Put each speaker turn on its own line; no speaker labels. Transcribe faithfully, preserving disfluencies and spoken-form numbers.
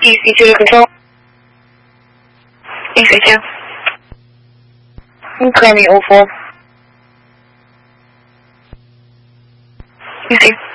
E C two to control. E C two. Call me oh four. E C.